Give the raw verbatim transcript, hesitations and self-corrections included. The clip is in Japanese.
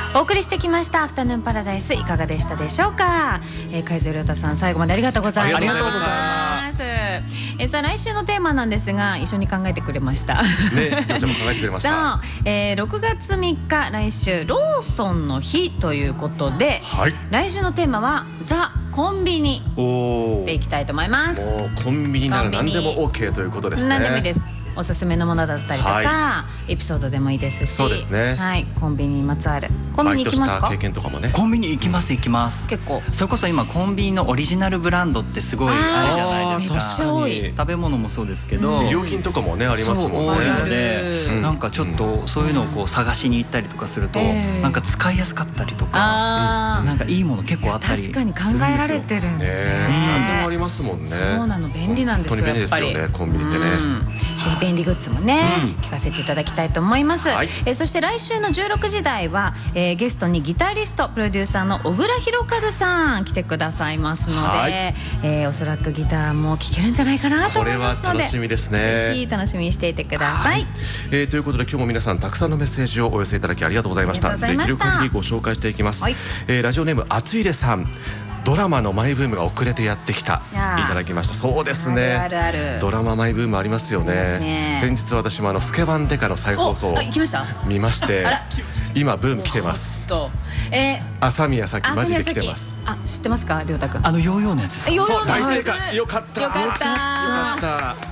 お送りしてきましたアフタヌーンパラダイス、いかがでしたでしょうか。えー、海津亮太さん、最後までありがとうございます。 ありがとうございます。 えー、さあ来週のテーマなんですが、一緒に考えてくれましたね、りょうちゃんも考えてくれましたそう、えー、ろくがつみっか、来週ローソンの日ということで、 はい、 来週のテーマはザ・コンビニでいきたいと思います。 もうコンビニなら何でも OK ということですね。 何でもいいです。おすすめのものだったりとか、はい、エピソードでもいいですし、 そうですね、 はい、コンビニにまつわる。コンビニ行きますか？ バイトした経験とかもね。 コンビニ行きます行きます。 結構それこそ今コンビニのオリジナルブランドってすごいあるじゃないですか。 めっちゃ多い。 食べ物もそうですけど、 衣料品とかもねありますもんね。 多いので、うん、なんかちょっとそういうのをこう探しに行ったりとかすると、うん、なんか使いやすかったりとか、うん、なんかいいもの結構あったりするんですよ。 確かに考えられてるんで、 ね、何でもありますもんね。 そうなの、便利なんですよ。 本当に便利ですよね、コンビニってね。 ぜひ便利グッズもね、うん、聞かせていただきたいと思います。 はい、 えー、そして来週のじゅうろくじ台は、えー、ゲストにギタリストプロデューサーの小倉弘和さん来てくださいますので、はい、えー、おそらくギターも聴けるんじゃないかなと思いますので、 これは楽しみですね。 ぜひ楽しみにしていてください。はい、 えー、ということで今日も皆さんたくさんのメッセージをお寄せいただきありがとうございました。できる限りご紹介していきます。はい、えー、ラジオネームあついれさん、ドラマのマイブームが遅れてやってきた、いただきました。そうですね、 あるあるある、 ドラママイブームありますよ ね, ね前日私もあのスケバンデカの再放送を見まして今ブーム来てます。えー、朝宮咲マジで来てます。 あ、知ってますか、亮太くん。 あのヨーヨーのやつですか。 ヨーヨーのやつ、 大正解、よかったよかったよかった。